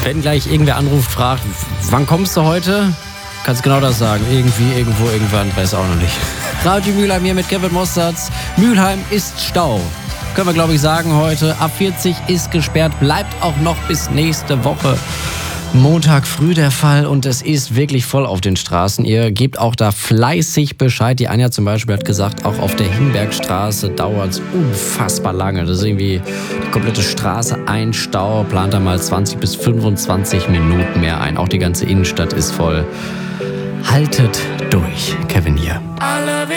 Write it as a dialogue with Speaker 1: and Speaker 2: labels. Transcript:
Speaker 1: Wenn gleich irgendwer anruft, fragt, wann kommst du heute? Kannst genau das sagen. Irgendwie, irgendwo, irgendwann, weiß auch noch nicht. Radio Mülheim hier mit Kevin Mosterz. Mülheim ist Stau. Können wir, glaube ich, sagen heute. Ab 40 ist gesperrt. Bleibt auch noch bis nächste Woche Montag früh der Fall. Und es ist wirklich voll auf den Straßen. Ihr gebt auch da fleißig Bescheid. Die Anja zum Beispiel hat gesagt, auch auf der Himbergstraße dauert es unfassbar lange. Das ist irgendwie die komplette Straße ein Stau. Plant da mal 20 bis 25 Minuten mehr ein. Auch die ganze Innenstadt ist voll. Haltet durch. Kevin hier.